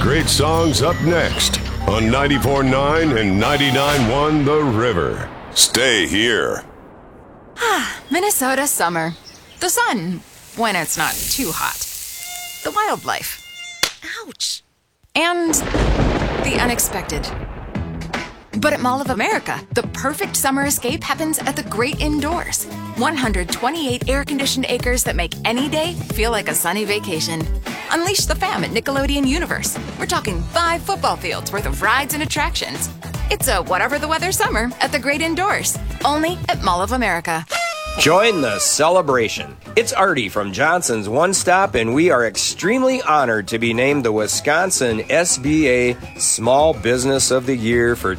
great songs up next on 94.9 and 99.1 The River. Stay here. Minnesota summer. The sun, when it's not too hot. The wildlife. Ouch. And the unexpected. But at Mall of America, the perfect summer escape happens at the great indoors. 128 air-conditioned acres that make any day feel like a sunny vacation. Unleash the fam at Nickelodeon Universe. We're talking 5 football fields worth of rides and attractions. It's a whatever the weather summer at the great indoors. Only at Mall of America. Join the celebration. It's Artie from Johnson's One Stop, and we are extremely honored to be named the Wisconsin SBA Small Business of the Year for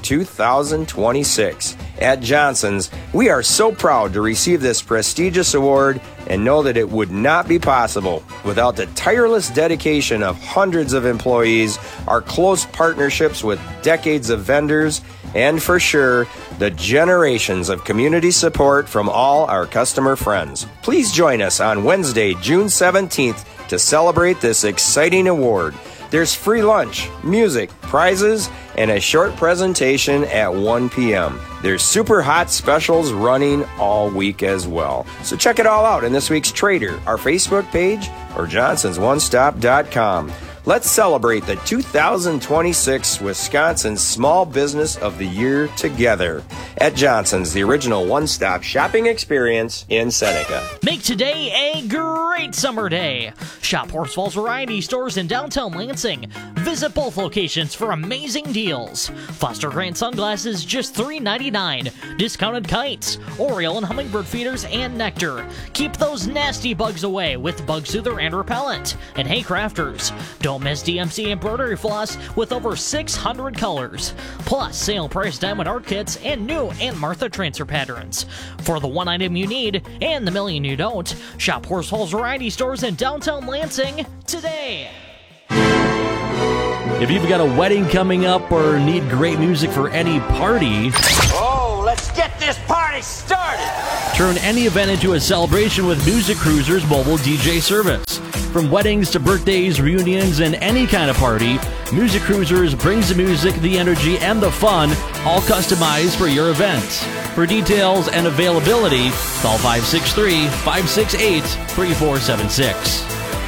2026. At Johnson's, we are so proud to receive this prestigious award and know that it would not be possible without the tireless dedication of hundreds of employees, our close partnerships with decades of vendors, and for sure, the generations of community support from all our customer friends. Please join us on Wednesday, June 17th to celebrate this exciting award. There's free lunch, music, prizes, and a short presentation at 1 p.m. There's super hot specials running all week as well. So check it all out in this week's Trader, our Facebook page, or johnsonsonestop.com. Let's celebrate the 2026 Wisconsin Small Business of the Year together at Johnson's, the original one-stop shopping experience in Seneca. Make today a great summer day. Shop Horsfall's Variety Stores in downtown Lansing. Visit both locations for amazing deals. Foster Grant sunglasses just $3.99. Discounted kites, Oriole and hummingbird feeders, and nectar. Keep those nasty bugs away with Bug Soother and Repellent. And hey, crafters, don't miss DMC embroidery floss with over 600 colors. Plus, sale price diamond art kits and new Aunt Martha transfer patterns. For the one item you need and the million you don't, shop Horsfall's Variety Stores in downtown Lansing today. If you've got a wedding coming up or need great music for any party, let's get this party started! Turn any event into a celebration with Music Cruiser's mobile DJ service. From weddings to birthdays, reunions, and any kind of party, Music Cruisers brings the music, the energy, and the fun, all customized for your event. For details and availability, call 563-568-3476.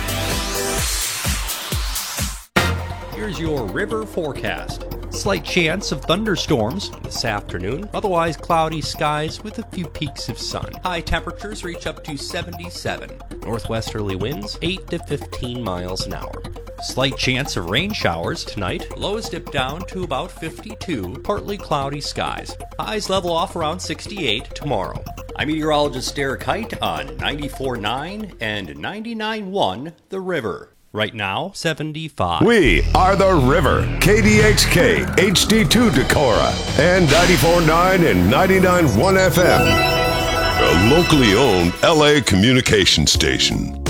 Here's your river forecast. Slight chance of thunderstorms this afternoon. Otherwise cloudy skies with a few peaks of sun. High temperatures reach up to 77. Northwesterly winds 8 to 15 miles an hour. Slight chance of rain showers tonight. Lows dip down to about 52. Partly cloudy skies. Highs level off around 68 tomorrow. I'm meteorologist Derek Height on 94.9 and 99.1 The River. Right now, 75. We are The River, KDXK, HD2 Decorah, and 94.9 and 99.1 FM. A locally owned LA communication station.